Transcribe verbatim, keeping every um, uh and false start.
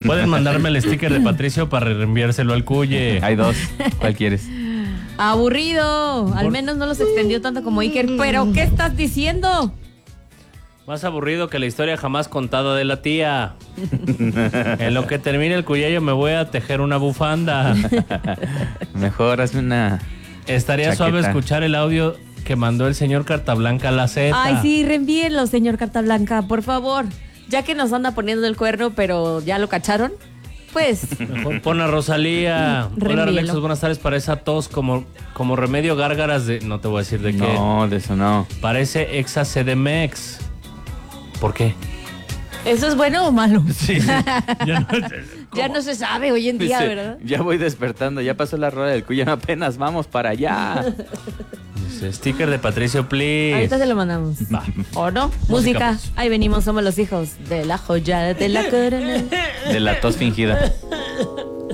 Pueden mandarme el sticker de Patricio para reenviárselo al Cuye. Hay dos. ¿Cuál quieres? Aburrido. Al menos no los extendió tanto como Iker. ¿Pero qué estás diciendo? Más aburrido que la historia jamás contada de la tía. En lo que termine el Cuyayo me voy a tejer una bufanda. Mejor hazme una Estaría chaqueta. suave escuchar el audio que mandó el señor Cartablanca a la Z. Ay, sí, reenvíenlo, señor Carta Blanca, por favor. Ya que nos anda poniendo el cuerno, pero ya lo cacharon, pues... Mejor pon a Rosalía. Hola, Reenvíelo. Alexos, buenas tardes. Para esa tos como, como remedio gárgaras de... No te voy a decir de qué. No, de eso no. Parece Exa C D M X. ¿Por qué? ¿Eso es bueno o malo? Sí, sí. Ya no, Ya no se sabe hoy en día, Dice, ¿verdad? ya voy despertando, ya pasó la rueda del Cuyo, apenas vamos para allá. Dice, sticker de Patricio, please. Ahorita se lo mandamos. Va. ¿O no? Música. Música, pues. Ahí venimos, somos los hijos de la joya de la corona. De la tos fingida.